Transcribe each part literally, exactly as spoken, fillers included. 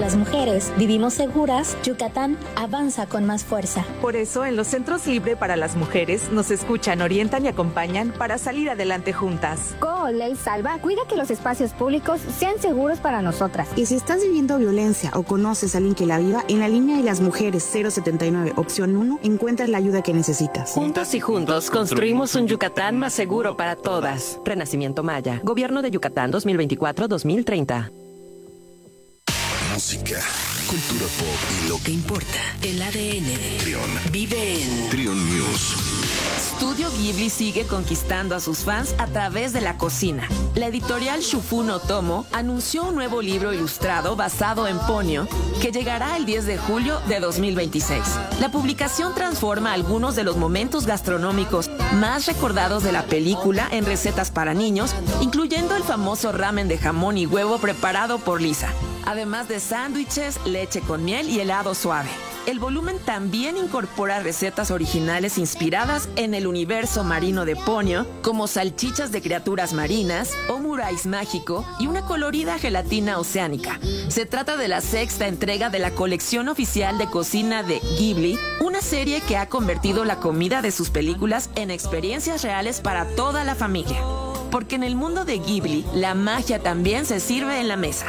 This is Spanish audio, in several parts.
las mujeres vivimos seguras, Yucatán avanza con más fuerza. Por eso, en los Centros Libre para las Mujeres nos escuchan, orientan y acompañan para salir adelante juntas. Co Ley Salva cuida que los espacios públicos sean seguros para nosotras. Y si estás viviendo violencia o conoces a alguien que la viva, en la línea de las mujeres cero setenta y nueve, opción uno, encuentras la ayuda que necesitas. Juntos y juntos construimos un Yucatán más seguro para todas. Renacimiento Maya. Gobierno de Yucatán dos mil veinticuatro a dos mil treinta. Música, cultura pop y lo que importa. El A D N de Trión vive en Trión News. Studio Ghibli sigue conquistando a sus fans a través de la cocina. La editorial Shufun Otomo anunció un nuevo libro ilustrado basado en Ponyo que llegará el diez de julio de dos mil veintiséis. La publicación transforma algunos de los momentos gastronómicos más recordados de la película en recetas para niños, incluyendo el famoso ramen de jamón y huevo preparado por Lisa, además de sándwiches, leche con miel y helado suave. El volumen también incorpora recetas originales inspiradas en el universo marino de Ponyo, como salchichas de criaturas marinas, omurais mágico y una colorida gelatina oceánica. Se trata de la sexta entrega de la colección oficial de cocina de Ghibli, una serie que ha convertido la comida de sus películas en experiencias reales para toda la familia. Porque en el mundo de Ghibli, la magia también se sirve en la mesa.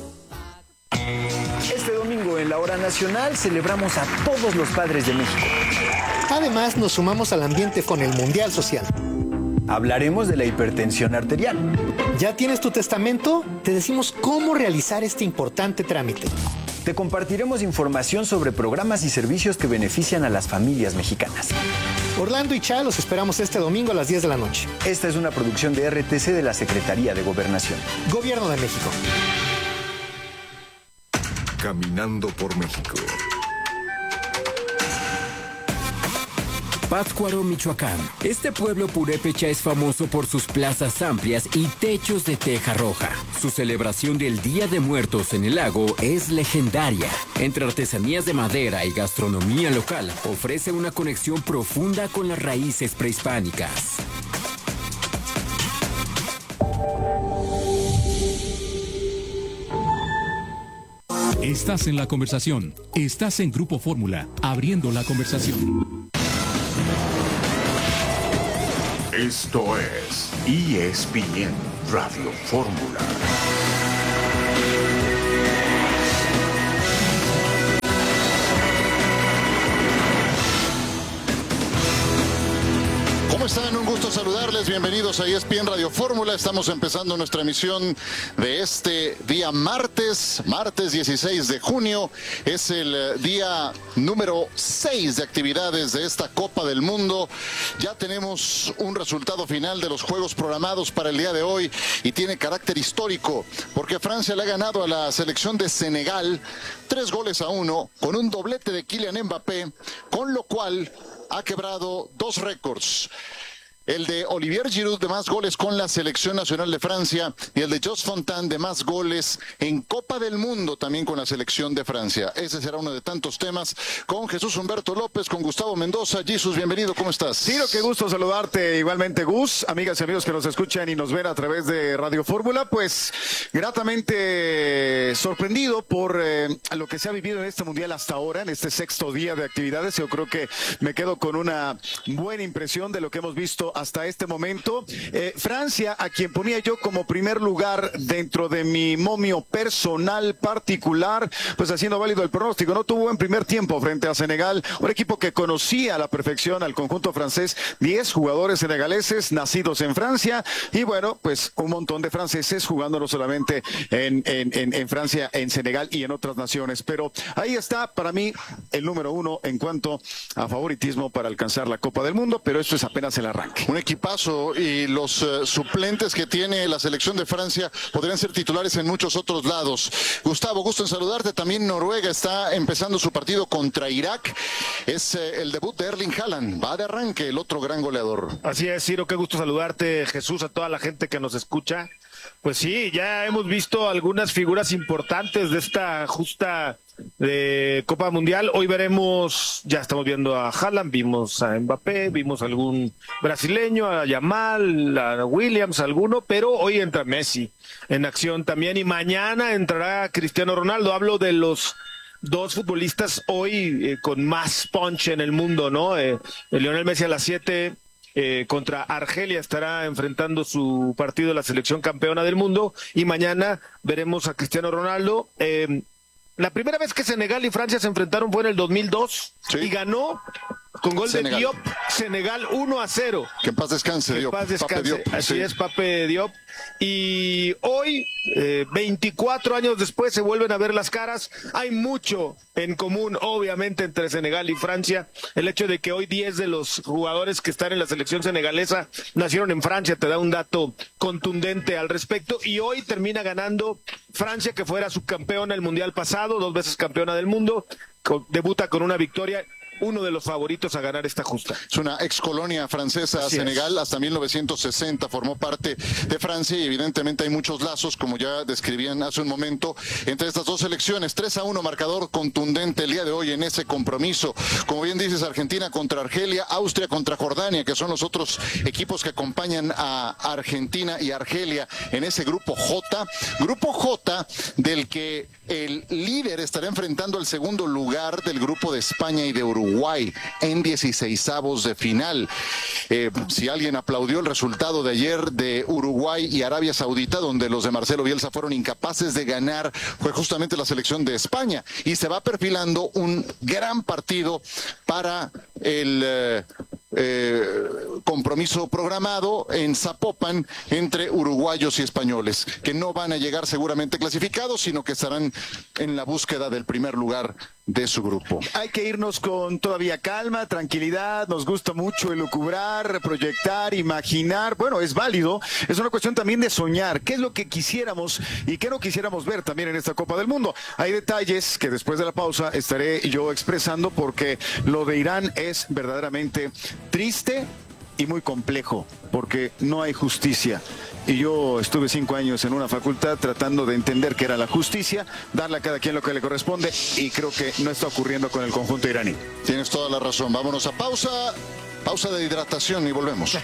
Este domingo en la Hora Nacional celebramos a todos los padres de México. Además, nos sumamos al ambiente con el Mundial Social. Hablaremos de la hipertensión arterial. ¿Ya tienes tu testamento? Te decimos cómo realizar este importante trámite. Te compartiremos información sobre programas y servicios que benefician a las familias mexicanas. Orlando y Cha los esperamos este domingo a las diez de la noche. Esta es una producción de R T C de la Secretaría de Gobernación. Gobierno de México. Caminando por México. Pátzcuaro, Michoacán. Este pueblo purépecha es famoso por sus plazas amplias y techos de teja roja. Su celebración del Día de Muertos en el lago es legendaria. Entre artesanías de madera y gastronomía local, ofrece una conexión profunda con las raíces prehispánicas. Estás en la conversación. Estás en Grupo Fórmula, abriendo la conversación. Esto es E S P N Radio Fórmula. ¿Cómo están? Un gusto saludarles. Bienvenidos a E S P N Radio Fórmula. Estamos empezando nuestra emisión de este día martes, martes dieciséis de junio. Es el día número seis de actividades de esta Copa del Mundo. Ya tenemos un resultado final de los juegos programados para el día de hoy y tiene carácter histórico porque Francia le ha ganado a la selección de Senegal tres goles a uno con un doblete de Kylian Mbappé, con lo cual ha quebrado dos récords. El de Olivier Giroud de más goles con la Selección Nacional de Francia y el de Jos Fontaine de más goles en Copa del Mundo también con la Selección de Francia. Ese será uno de tantos temas con Jesús Humberto López, con Gustavo Mendoza. Jesús, bienvenido, ¿cómo estás? Ciro, qué gusto saludarte igualmente, Gus. Amigas y amigos que nos escuchan y nos ven a través de Radio Fórmula, pues gratamente sorprendido por eh, lo que se ha vivido en este Mundial hasta ahora, en este sexto día de actividades. Yo creo que me quedo con una buena impresión de lo que hemos visto hasta este momento. Eh, Francia, a quien ponía yo como primer lugar dentro de mi momio personal particular, pues haciendo válido el pronóstico, no tuvo buen primer tiempo frente a Senegal, un equipo que conocía a la perfección al conjunto francés, diez jugadores senegaleses nacidos en Francia y bueno, pues un montón de franceses jugando no solamente en, en, en, en Francia, en Senegal y en otras naciones, pero ahí está para mí el número uno en cuanto a favoritismo para alcanzar la Copa del Mundo, pero esto es apenas el arranque. Un equipazo y los uh, suplentes que tiene la selección de Francia podrían ser titulares en muchos otros lados. Gustavo, gusto en saludarte. También Noruega está empezando su partido contra Irak. Es uh, el debut de Erling Haaland. Va de arranque el otro gran goleador. Así es, Ciro, qué gusto saludarte, Jesús, a toda la gente que nos escucha. Pues sí, ya hemos visto algunas figuras importantes de esta justa de Copa Mundial. Hoy veremos, ya estamos viendo a Haaland, vimos a Mbappé, vimos a algún brasileño, a Yamal, a Williams, alguno, pero hoy entra Messi en acción también y mañana entrará Cristiano Ronaldo. Hablo de los dos futbolistas hoy eh, con más punch en el mundo, ¿no? Eh, Lionel Messi a las siete eh, contra Argelia estará enfrentando su partido de la selección campeona del mundo y mañana veremos a Cristiano Ronaldo. Eh, la primera vez que Senegal y Francia se enfrentaron fue en el dos mil dos sí. y ganó con gol Senegal. de Diop, Senegal uno a cero. Que en paz descanse, que Diop. En paz descanse. Pape Diop. Así sí. es, Pape Diop. Y hoy, eh, veinticuatro años después, se vuelven a ver las caras. Hay mucho en común, obviamente, entre Senegal y Francia. El hecho de que hoy diez de los jugadores que están en la selección senegalesa nacieron en Francia te da un dato contundente al respecto. Y hoy termina ganando Francia, que fuera subcampeona el Mundial pasado, dos veces campeona del mundo. Con, debuta con una victoria. Uno de los favoritos a ganar esta justa. Es una ex colonia francesa, Así Senegal, es. hasta mil novecientos sesenta formó parte de Francia y evidentemente hay muchos lazos, como ya describían hace un momento, entre estas dos selecciones. tres a uno, marcador contundente el día de hoy en ese compromiso. Como bien dices, Argentina contra Argelia, Austria contra Jordania, que son los otros equipos que acompañan a Argentina y Argelia en ese grupo J. Grupo J del que el líder estará enfrentando al segundo lugar del grupo de España y de Uruguay en dieciseisavos de final. Eh, si alguien aplaudió el resultado de ayer de Uruguay y Arabia Saudita, donde los de Marcelo Bielsa fueron incapaces de ganar, fue justamente la selección de España. Y se va perfilando un gran partido para el eh, eh, compromiso programado en Zapopan entre uruguayos y españoles, que no van a llegar seguramente clasificados, sino que estarán en la búsqueda del primer lugar de su grupo. Hay que irnos con todavía calma, tranquilidad, nos gusta mucho elucubrar, proyectar, imaginar, bueno, es válido, es una cuestión también de soñar, qué es lo que quisiéramos y qué no quisiéramos ver también en esta Copa del Mundo. Hay detalles que después de la pausa estaré yo expresando porque lo de Irán es verdaderamente triste y muy complejo, porque no hay justicia. Y yo estuve cinco años en una facultad tratando de entender qué era la justicia, darle a cada quien lo que le corresponde, y creo que no está ocurriendo con el conjunto iraní. Tienes toda la razón. Vámonos a pausa, pausa de hidratación y volvemos.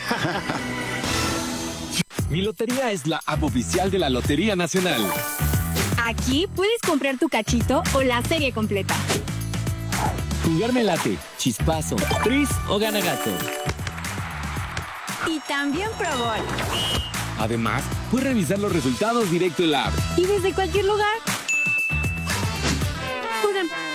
Mi Lotería es la app oficial de la Lotería Nacional. Aquí puedes comprar tu cachito o la serie completa. Jugarme late, chispazo, tris o gana gato. Y también Pro Bowl. Además, puedes revisar los resultados directo en la app. Y desde cualquier lugar. Juega.